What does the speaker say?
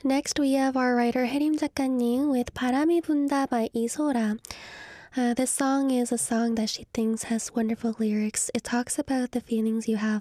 Next, we have our writer 혜림 작가님 with 바람이 분다 by 이소라. This song is a song that she thinks has wonderful lyrics. It talks about the feelings you have